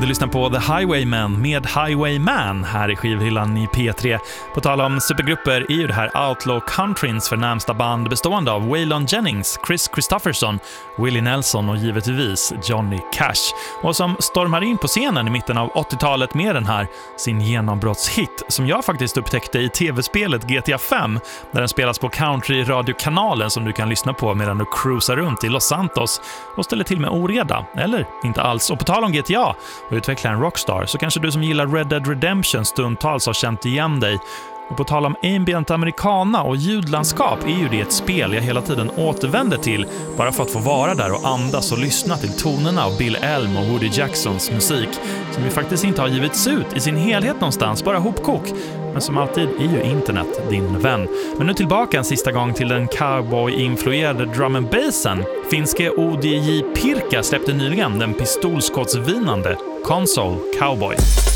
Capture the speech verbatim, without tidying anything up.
Du lyssnar på The Highwaymen med Highwayman här i skivhyllan i P tre. På tal om supergrupper är ju det här Outlaw Countryns förnämsta band bestående av Waylon Jennings, Chris Christopherson, Willie Nelson och givetvis Johnny Cash. Och som stormar in på scenen i mitten av åttiotalet med den här sin genombrottshit som jag faktiskt upptäckte i tv-spelet G T A fem där den spelas på country-radiokanalen som du kan lyssna på medan du cruisar runt i Los Santos och ställer till med oreda, eller inte alls. Och på tal om G T A och utveckla en rockstar så kanske du som gillar Red Dead Redemption stundtals har känt igen dig. Och på tal om ambient americana och ljudlandskap är ju det ett spel jag hela tiden återvänder till bara för att få vara där och andas och lyssna till tonerna av Bill Elm och Woody Jacksons musik som ju faktiskt inte har givits ut i sin helhet någonstans, bara hopkok. Men som alltid är ju internet din vän. Men nu tillbaka en sista gång till den cowboy-influerade drum and bassen. Finske O D J Pirkka släppte nyligen den pistolskottsvinande Console Cowboy.